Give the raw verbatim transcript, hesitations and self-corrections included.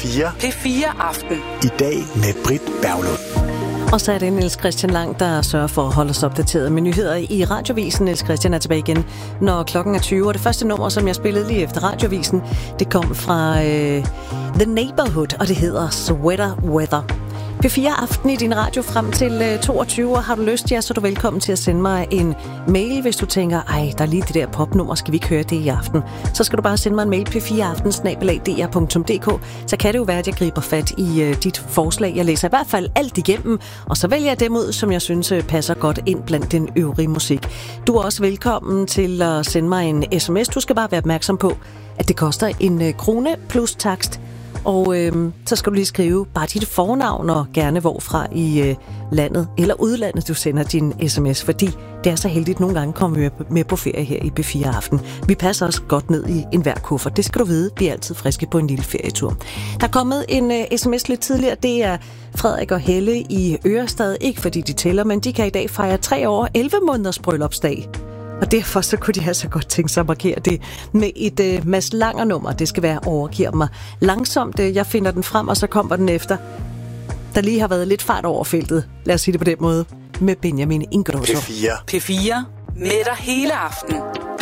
fire. P fire Aften. I dag med Britt Berglund. Og så er det Niels Christian Lang, der sørger for at holde os opdateret med nyheder i Radiovisen. Niels Christian er tilbage igen, når klokken er tyve. Og det første nummer, som jeg spillede lige efter Radiovisen, det kom fra øh, The Neighborhood, og det hedder Sweater Weather. P fire Aften i din radio frem til øh, toogtyve, og har du lyst, ja, så er du velkommen til at sende mig en mail, hvis du tænker, ej, der er lige det der popnummer, skal vi ikke høre det i aften? Så skal du bare sende mig en mail, p fire aften snabel-a d r punktum d k. Så kan det jo være, at jeg griber fat i øh, dit forslag. Jeg læser i hvert fald alt igennem, og så vælger jeg dem ud, som jeg synes øh, passer godt ind blandt den øvrige musik. Du er også velkommen til at sende mig en sms. Du skal bare være opmærksom på, at det koster en øh, krone plus takst. Og øh, så skal du lige skrive bare dit fornavn og gerne hvorfra i øh, landet eller udlandet du sender din sms, fordi det er så heldigt nogle gange kommer vi med på ferie her i P fire Aften. Vi passer os godt ned i enhver kuffert. Det skal du vide. Vi er altid friske på en lille ferietur. Der er kommet en øh, sms lidt tidligere. Det er Frederik og Helle i Ørestad. Ikke fordi de tæller, men de kan i dag fejre tre år elleve måneders bryllupsdag. Og derfor så kunne de altså godt tænke sig at markere det med et øh, Mads Langer nummer. Det skal være Overgiver mig langsomt. Jeg finder den frem, og så kommer den efter. Der lige har været lidt fart over feltet. Lad os sige det på den måde. Med Benjamin Ingrosso. P fire. P fire. Med dig hele aften.